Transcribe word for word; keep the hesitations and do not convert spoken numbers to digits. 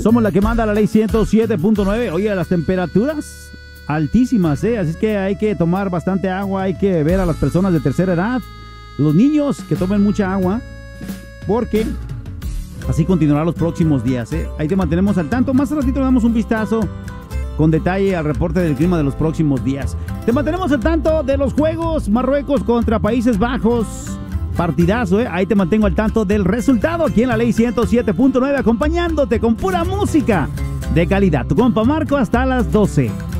Somos la que manda la ley ciento siete punto nueve. Oye, las temperaturas altísimas, ¿eh? Así es que hay que tomar bastante agua, hay que ver a las personas de tercera edad, los niños que tomen mucha agua, porque así continuará los próximos días, ¿eh? Ahí te mantenemos al tanto. Más ratito le damos un vistazo con detalle al reporte del clima de los próximos días. Te mantenemos al tanto de los juegos Marruecos contra Países Bajos. Partidazo, ¿eh? Ahí te mantengo al tanto del resultado aquí en la ley ciento siete punto nueve, acompañándote con pura música de calidad. Tu compa Marco hasta las doce.